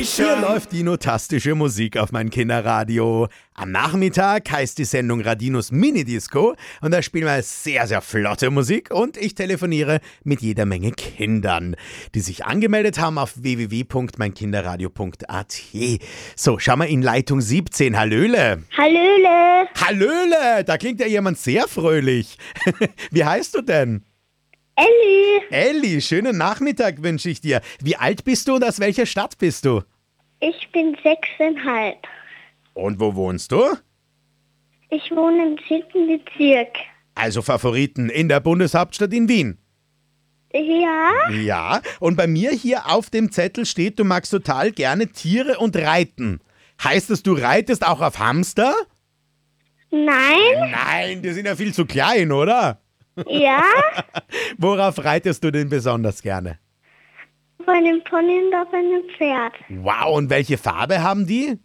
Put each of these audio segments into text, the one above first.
Hier läuft dinotastische Musik auf mein Kinderradio. Am Nachmittag heißt die Sendung Radinos Minidisco und da spielen wir sehr, sehr flotte Musik und ich telefoniere mit jeder Menge Kindern, die sich angemeldet haben auf www.meinkinderradio.at. So, schauen wir in Leitung 17. Hallöle. Hallöle. Hallöle, da klingt ja jemand sehr fröhlich. Wie heißt du denn? Elli. Elli, schönen Nachmittag wünsche ich dir. Wie alt bist du und aus welcher Stadt bist du? Ich bin 6,5. Und wo wohnst du? Ich wohne im 10. Bezirk. Also Favoriten in der Bundeshauptstadt in Wien. Ja? Ja, und bei mir hier auf dem Zettel steht, du magst total gerne Tiere und Reiten. Heißt das, du reitest auch auf Hamster? Nein? Nein, die sind ja viel zu klein, oder? Ja? Worauf reitest du denn besonders gerne? Auf einem Pony und auf einem Pferd. Wow, und welche Farbe haben die?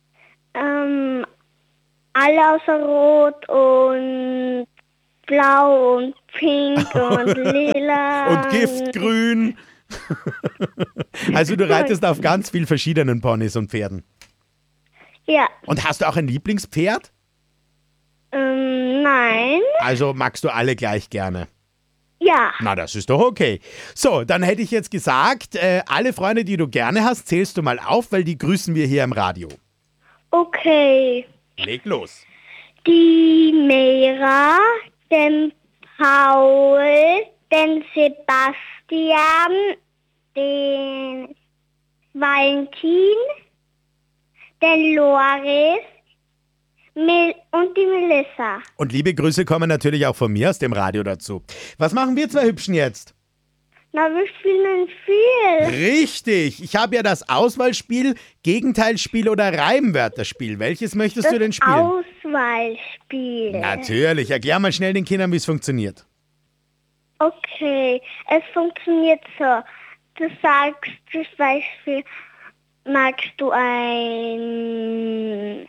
Alle außer Rot und Blau und Pink und Lila. Und Giftgrün. Also du reitest auf ganz viel verschiedenen Ponys und Pferden. Ja. Und hast du auch ein Lieblingspferd? Nein. Also magst du alle gleich gerne? Ja. Na, das ist doch okay. So, dann hätte ich jetzt gesagt, alle Freunde, die du gerne hast, zählst du mal auf, weil die grüßen wir hier im Radio. Okay. Leg los. Die Mera, den Paul, den Sebastian, den Valentin, den Loris und die Melissa. Und liebe Grüße kommen natürlich auch von mir aus dem Radio dazu. Was machen wir zwei Hübschen jetzt? Na, wir spielen ein Spiel. Richtig, ich habe ja das Auswahlspiel, Gegenteilspiel oder Reimwörterspiel. Welches möchtest du denn spielen? Auswahlspiel. Natürlich, erklär mal schnell den Kindern, wie es funktioniert. Okay, es funktioniert so. Du sagst zum Beispiel, magst du ein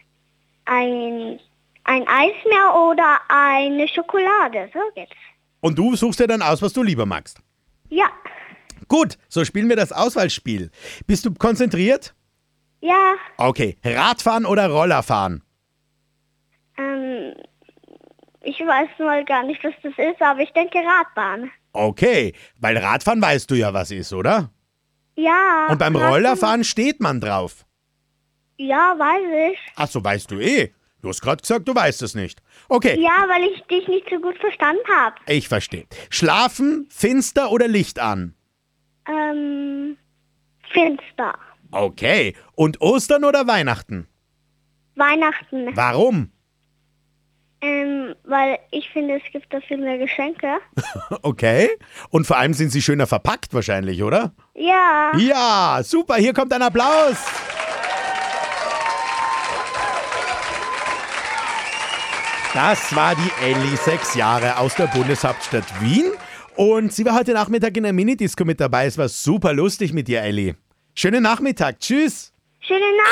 Eismeer oder eine Schokolade? So geht's. Und du suchst dir dann aus, was du lieber magst. Ja. Gut, so spielen wir das Auswahlspiel. Bist du konzentriert? Ja. Okay, Radfahren oder Rollerfahren? Ich weiß mal gar nicht, was das ist, aber ich denke Radbahn. Okay, weil Radfahren weißt du ja, was ist, oder? Ja. Und beim Rollerfahren steht man drauf. Ja, weiß ich. Ach so, weißt du eh. Du hast gerade gesagt, du weißt es nicht. Okay, Ja, weil ich dich nicht so gut verstanden habe. ich verstehe. Schlafen, finster oder Licht an? Finster. Okay, und Ostern oder Weihnachten? Weihnachten. Warum? Weil ich finde, es gibt da viel mehr Geschenke. Okay, und vor allem sind sie schöner verpackt wahrscheinlich, oder? Ja. Ja, super, hier kommt ein Applaus. Das war die Elli, 6 Jahre aus der Bundeshauptstadt Wien. Und sie war heute Nachmittag in der Minidisco mit dabei. Es war super lustig mit dir, Elli. Schönen Nachmittag. Tschüss. Schöne Nacht.